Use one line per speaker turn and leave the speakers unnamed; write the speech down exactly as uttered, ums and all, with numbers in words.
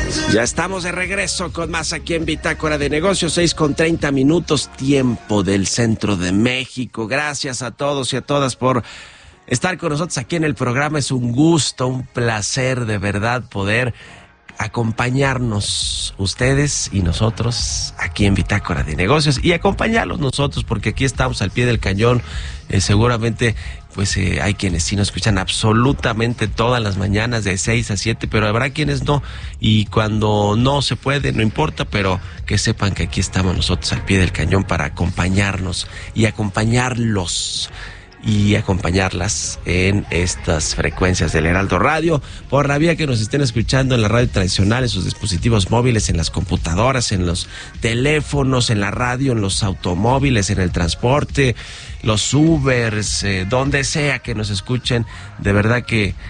Ya estamos de regreso con más aquí en Bitácora de Negocios, seis con treinta minutos, tiempo del centro de México. Gracias a todos y a todas por estar con nosotros aquí en el programa. Es un gusto, un placer de verdad poder acompañarnos ustedes y nosotros aquí en Bitácora de Negocios y acompañarlos nosotros porque aquí estamos al pie del cañón. Eh, seguramente pues eh, hay quienes sí nos escuchan absolutamente todas las mañanas de seis a siete, pero habrá quienes no, y cuando no se puede, no importa, pero que sepan que aquí estamos nosotros al pie del cañón para acompañarnos y acompañarlos y acompañarlas en estas frecuencias del Heraldo Radio, por la vía que nos estén escuchando en la radio tradicional, en sus dispositivos móviles, en las computadoras, en los teléfonos, en la radio, en los automóviles, en el transporte, los Ubers, eh, donde sea que nos escuchen. De verdad que